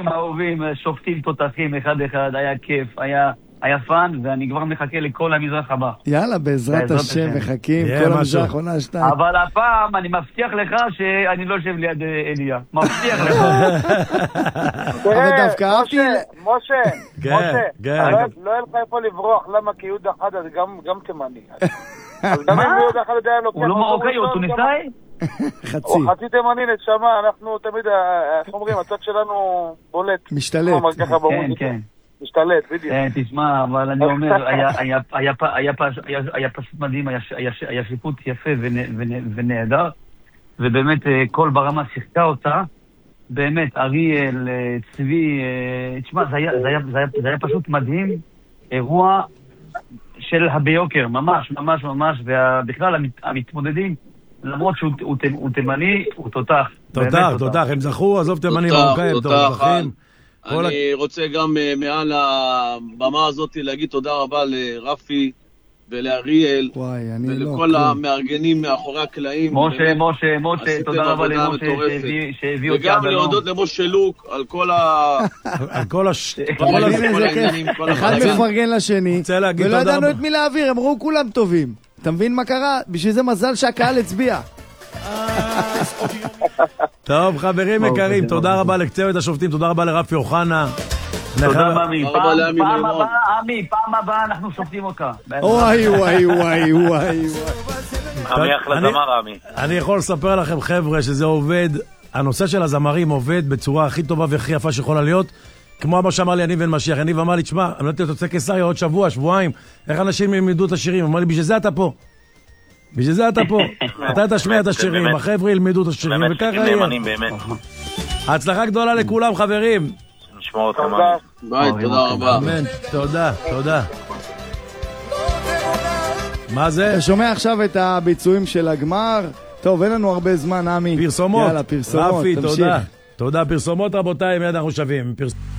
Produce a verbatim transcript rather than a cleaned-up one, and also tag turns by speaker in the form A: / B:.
A: חברים אהובים, שופטים תותחים אחד אחד, היה כיף, היה... היה פן, ואני כבר מחכה לכל המזרח הבא.
B: יאללה, בעזרת השם, מחכים, כל המזרח עונה שתיים.
A: אבל הפעם, אני מבטיח לך שאני לא יושב ליד אליה. מבטיח לך.
B: אבל דווקא אהבתי...
C: משה, משה, לא היה לך איפה לברוח, למה? כי יהודה אחד אז גם תימני.
A: מה? הוא לא מרוקאי, הוא טוניסאי?
B: חצי.
C: הוא חצי תימני, נשמה, אנחנו תמיד, איך אומרים, הצד שלנו בולט.
B: משתלט.
A: כן, כן.
C: משתלט, בדיוק.
A: תשמע, אבל אני אומר, היה פשוט מדהים, היה שיפוט יפה ונהדר, ובאמת כל ברמה שיחקה אותה, באמת, אריאל, צבי, תשמע, זה היה פשוט מדהים, אירוע של הביוקר, ממש, ממש, ממש, ובכלל המתמודדים, למרות שהוא תימני, הוא תותח.
D: תותח, תותח, הם זכו, עזוב תימני מרוקאי, הם תותחים.
E: אני רוצה גם מעל הבמה הזאת להגיד תודה רבה לרפי ולאריאל ולכל המארגנים מאחורי הקלעים.
A: משה, משה, משה, תודה רבה למשה שהביא אותי עד
E: וגם להודות למשה לוק על כל ה...
D: על כל הש...
B: אחד מפרגן לשני, ולא ידענו את מי להעביר, אמרו כולם טובים. אתה מבין מה קרה? בשביל זה מזל שהקהל הצביע.
D: טוב, חברים יקרים, תודה רבה לקצוות השופטים, תודה רבה לרפי אוחנה.
A: תודה ממי, פעם הבאה, עמי, פעם הבאה אנחנו שופטים אותך.
B: וואי וואי וואי וואי.
F: עמי אחלה זמר, עמי.
D: אני יכול לספר לכם חבר'ה שזה עובד, הנושא של הזמרים עובד בצורה הכי טובה והכי יפה שיכולה להיות, כמו מה שאמר לי יניב בן משיח. יניב אמר לי, תשמע, אני לא תהיה תוצא קיסריה עוד שבוע, שבועיים, איך אנשים ילמדו את השירים? אמר לי, בשביל זה אתה פה. בשביל זה אתה פה. אתה תשמיע את השירים, החבר'ה ילמדו את השירים, וככה יהיה. הצלחה גדולה לכולם, חברים.
F: נשמור אותם.
E: ביי, תודה רבה.
D: אמן, תודה, תודה. מה זה?
B: אתה שומע עכשיו את הביצועים של הגמר? טוב, אין לנו הרבה זמן, עמי.
D: פרסומות.
B: יאללה, פרסומות.
D: רפי, תודה. תודה, פרסומות רבותיי, מיד אנחנו שווים.